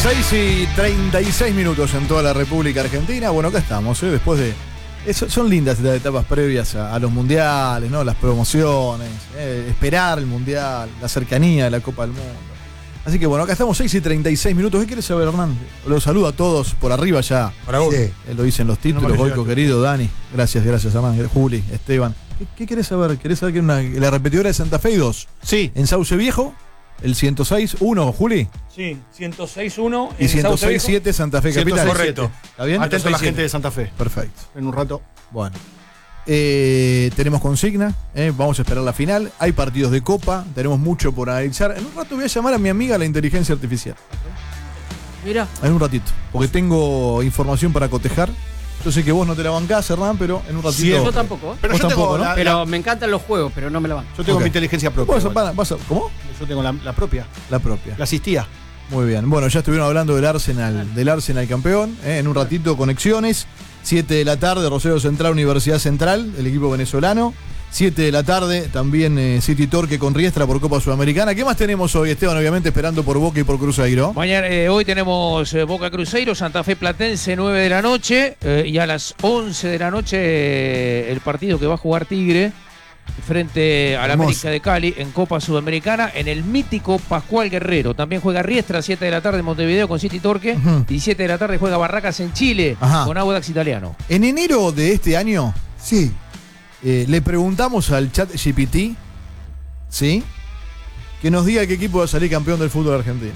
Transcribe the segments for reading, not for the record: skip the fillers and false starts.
6:36 en toda la República Argentina. Bueno, acá estamos, después de... son lindas estas etapas previas a los mundiales, ¿no? Las promociones, esperar el mundial, la cercanía de la Copa del Mundo. Así que bueno, acá estamos 6:36. ¿Qué quieres saber, Hernán? Los saludo a todos por arriba ya. Para vos. Sí. Lo dicen los títulos, Goico querido, Dani. Gracias, Hernán, Juli, Esteban. ¿Qué querés saber? ¿Querés saber que la repetidora de Santa Fe 2? Sí. En Sauce Viejo, el 106.1, Juli. Sí, 106.1 y 106.7 Santa Fe Capital. Correcto. ¿Está bien? Atento a la gente de Santa Fe. Perfecto. En un rato. Bueno. Tenemos consigna, vamos a esperar la final. Hay partidos de Copa, tenemos mucho por analizar. En un rato voy a llamar a mi amiga la inteligencia artificial. Mira. En un ratito, porque tengo información para cotejar. Yo sé que vos no te la bancás, Hernán, pero en un ratito. Sí, yo tampoco. Pero vos yo tampoco, tengo ¿no? Pero me encantan los juegos, pero no me la banco. Yo tengo mi inteligencia propia. ¿Cómo? Yo tengo la propia. La propia. La asistía. Muy bien. Bueno, ya estuvieron hablando del Arsenal campeón. En un ratito, conexiones. 7 de la tarde, Rosario Central, Universidad Central, el equipo venezolano. 7 de la tarde, también City Torque con Riestra por Copa Sudamericana. ¿Qué más tenemos hoy, Esteban? Obviamente esperando por Boca y por Cruzeiro. Mañana, hoy tenemos Boca Cruzeiro, Santa Fe Platense, 9 de la noche. Y a las 11 de la noche el partido que va a jugar Tigre frente al América de Cali en Copa Sudamericana en el mítico Pascual Guerrero. También juega Riestra, 7 de la tarde en Montevideo con City Torque. 17 de la tarde juega Barracas en Chile con Audax Italiano. En enero de este año, sí, le preguntamos al chat GPT, ¿sí?, que nos diga qué equipo va a salir campeón del fútbol argentino.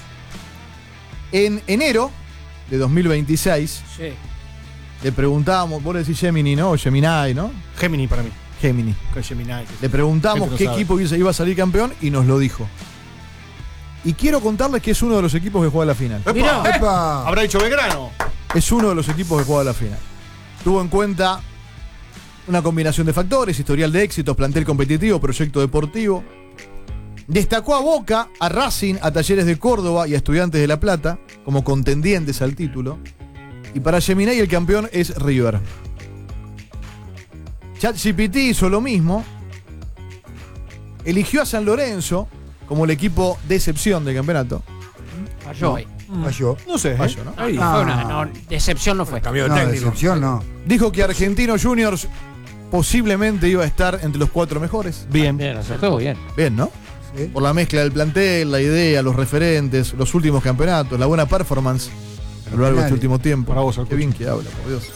En enero de 2026, le preguntábamos, vos le decís Gemini, ¿no? O Gemini, ¿no? Gemini para mí. Gemini. Con Gemini. Le preguntamos qué equipo iba a salir campeón y nos lo dijo. Y quiero contarles que es uno de los equipos que juega la final. ¡Epa! Habrá dicho Belgrano. Es uno de los equipos que juega la final. Tuvo en cuenta una combinación de factores: historial de éxitos, plantel competitivo, proyecto deportivo. Destacó a Boca, a Racing, a Talleres de Córdoba y a Estudiantes de La Plata como contendientes al título. Y para Gemini el campeón es River. ChatGPT hizo lo mismo. Eligió a San Lorenzo como el equipo de excepción del campeonato. Falló. Falló. No sé. Falló, ¿no? Fue una decepción no fue. Cambio de técnico. Decepción no. Dijo que Argentinos Juniors posiblemente iba a estar entre los 4 mejores. Bien, acertó bien. Bien, ¿no? Sí. Por la mezcla del plantel, la idea, los referentes, los últimos campeonatos, la buena performance a lo largo de este último tiempo. Para vos, qué bien que habla, por Dios.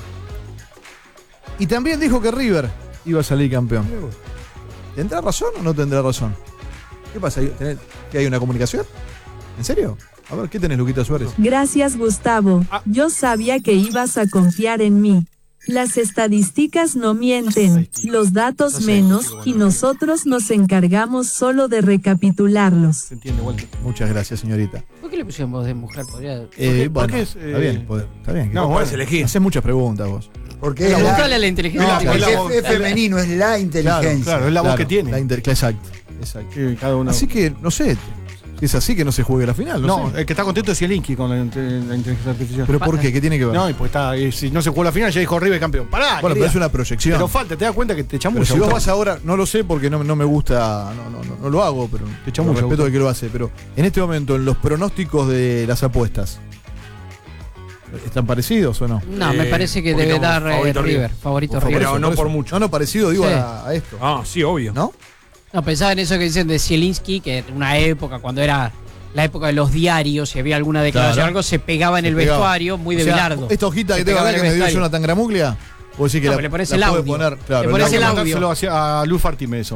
Y también dijo que River iba a salir campeón. ¿Tendrá razón o no tendrá razón? ¿Qué pasa? ¿Que hay una comunicación? ¿En serio? A ver, ¿qué tenés, Luquita Suárez? Gracias, Gustavo. Yo sabía que ibas a confiar en mí. Las estadísticas no mienten, los datos menos, y nosotros nos encargamos solo de recapitularlos. Se entiende, Walter. Muchas gracias, señorita. ¿Por qué le pusieron voz de mujer? Podría... Bueno, está bien. Está bien. No, puedes elegir. Haces muchas preguntas vos. Porque Preguntale a la inteligencia. No, es femenino, es la inteligencia. Claro, es la voz que tiene. Exacto. Sí, cada uno. Así que, no sé, es así que no se juegue la final. No, sé. el que está contento es Zielinski con la inteligencia artificial. ¿Pero por qué? ¿Qué tiene que ver? No, y pues si no se jugó la final, ya dijo River campeón. Pará, bueno, pero es una proyección. Pero falta, te das cuenta que te echamos. Pero si vos vas ahora, no lo sé porque no me gusta, no lo hago, pero te echamos respeto al que lo hace. Pero en este momento, en los pronósticos de las apuestas, ¿están parecidos o no? No, me parece que debe dar River. Favorito River. Pero no por mucho. No, parecido, digo, Sí. a esto. Ah, sí, obvio. ¿No? No, pensaba en eso que dicen de Zielinski, que en una época, cuando era la época de los diarios, si había alguna declaración, algo se pegaba en el vestuario, muy de Bilardo. Esta hojita que tengo acá que me dio Jonathan Gramuglia, o decir que le pones el audio. Poner, claro, le pones el audio. Mandárselo a Luz Fartime eso.